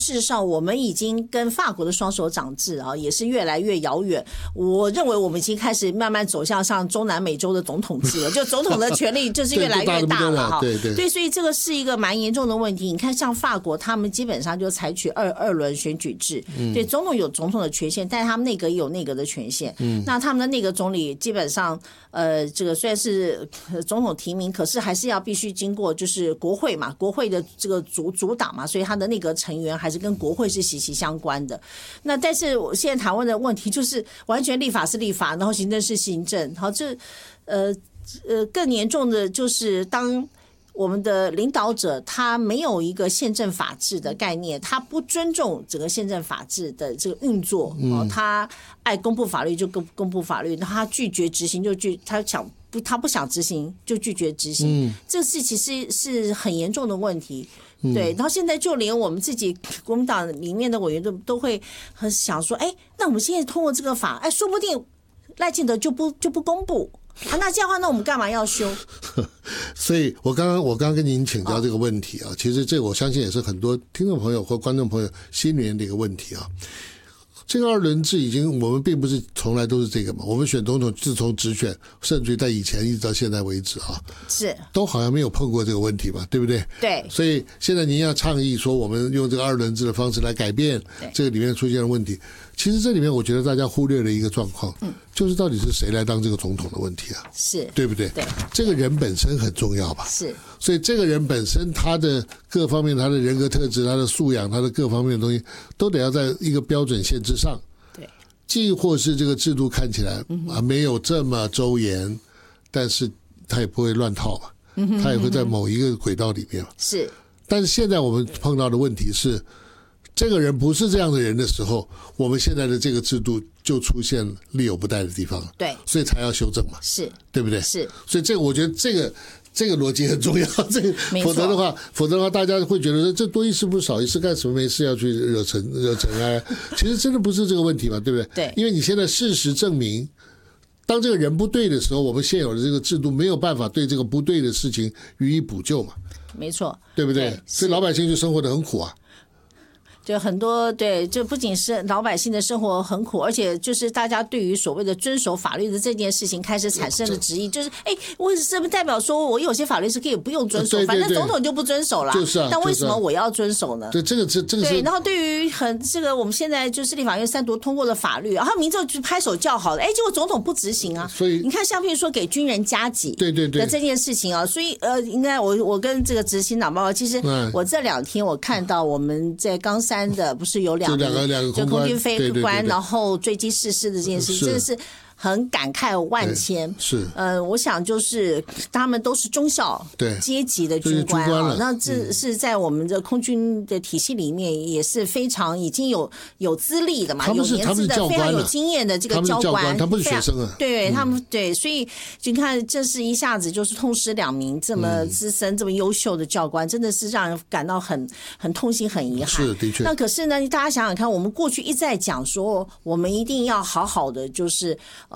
事实上，我们已经跟法国的双手掌制啊，也是越来越遥远。我认为我们已经开始慢慢走向像中南美洲的总统制了，就总统的权力就是越来越大了哈。对，所以这个是一个蛮严重的问题。你看，像法国，他们基本上就采取二轮选举制，对，总统有总统的权限，但是他们内阁也有内阁的权限。那他们的内阁总理基本上，这个虽然是总统提名，可是还是要必须经过就是国会嘛，国会的这个主党嘛，所以他的内阁成员还是跟国会是息息相关的。那但是现在台湾的问题就是完全立法是立法，然后行政是行政。好，这更严重的就是当我们的领导者他没有一个宪政法治的概念，他不尊重整个宪政法治的这个运作，他爱公布法律就公布法律，他拒绝执行就他不想执行就拒绝执行，这是其实是很严重的问题。对，然后现在就连我们自己国民党里面的委员都会很想说，那我们现在通过这个法，说不定赖清德就不公布啊，那这样的话，那我们干嘛要修？ 所以我刚刚跟您请教这个问题啊，其实这我相信也是很多听众朋友或观众朋友心里面的一个问题啊。这个二轮制我们并不是从来都是这个嘛，我们选总统自从直选，甚至于在以前一直到现在为止啊， 是都好像没有碰过这个问题嘛，对不对？ 对。 所以现在您要倡议说，我们用这个二轮制的方式来改变这个里面出现的问题，其实这里面我觉得大家忽略了一个状况，就是到底是谁来当这个总统的问题啊， 是对不对？ 对， 这个人本身很重要吧？ 是。 所以这个人本身他的各方面，他的人格特质，他的素养，他的各方面的东西，都得要在一个标准线之上。既或是这个制度看起来没有这么周延，但是他也不会乱套嘛，他也会在某一个轨道里面。 是， 但是现在我们碰到的问题是，这个人不是这样的人的时候，我们现在的这个制度就出现力有不逮的地方， 对， 所以才要修正嘛， 是， 对不对？ 是， 所以这个我觉得这个逻辑很重要，否则的话，大家会觉得说这多一事不如少一事，干什么没事要去惹尘埃？其实真的不是这个问题嘛，对不对？ 对， 因为你现在事实证明，当这个人不对的时候，我们现有的这个制度没有办法对这个不对的事情予以补救嘛， 没错， 对不对？所以老百姓就生活得很苦啊。 就很多对，就不仅是老百姓的生活很苦，而且就是大家对于所谓的遵守法律的这件事情开始产生了质疑，就是为什么代表说我有些法律是可以不用遵守，反正总统就不遵守啦， 就是啊， 但为什么我要遵守呢？ 对，这个是对。然后对于这个我们现在就是立法院3读通过的法律，然后民众就拍手叫好了，结果总统不执行啊。 所以你看，像譬如说给军人加给的这件事情啊，所以应该我跟这个执行长报告，其实我这2天我看到我们在冈山的不是有两个空军飞官，然后坠机逝世的这件事情，真的是很感慨万千。 是， 我想就是他们都是中校阶级的军官啊，那这是在我们的空军的体系里面也是非常已经有资历的嘛，有年资的，非常有经验的这个教官， 他不是学生啊， 对他们对，所以你看这是一下子就是痛失2名这么资深、这么优秀的教官，真的是让人感到很痛心、很遗憾。 是的确。 那可是呢，大家想想看，我们过去一再讲说，我们一定要好好的就是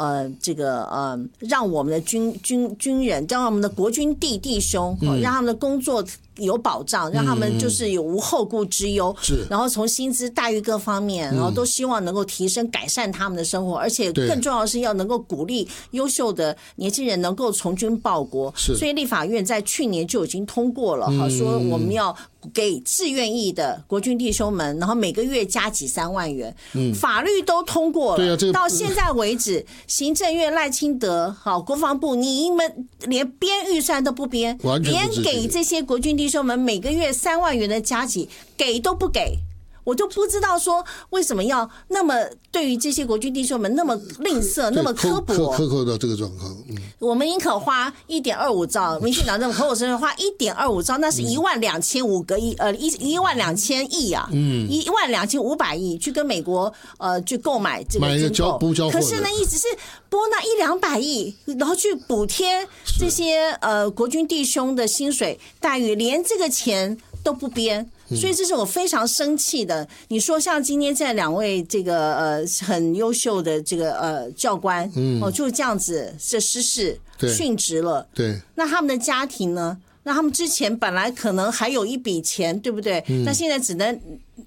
让我们的军人，让我们的国军弟兄，让他们的工作有保障，让他们就是有无后顾之忧，然后从薪资待遇各方面，然后都希望能够提升改善他们的生活，而且更重要的是要能够鼓励优秀的年轻人能够从军报国。所以立法院在去年就已经通过了，说我们要给志愿役的国军弟兄们，然后每个月加给3万元，法律都通过了，到现在为止，行政院赖清德国防部你们连编预算都不编，连给这些国军弟兄们每个月3万元的加给给都不给。我就不知道说为什么要那么对于这些国军弟兄们那么吝啬，那么刻薄， 苛刻到这个状况。 我们宁可花1.25兆，民进党这种口口声声花1.25兆，那是12500个亿，12000亿啊，12500亿去跟美国去购买这个军购，可是呢，一直是拨那100-200亿，然后去补贴这些国军弟兄的薪水待遇，连这个钱都不编。所以这是我非常生气的。你说像今天这2位这个很优秀的这个教官，就这样子这失事殉职了， 对， 那他们的家庭呢？那他们之前本来可能还有一笔钱，对不对？那现在只能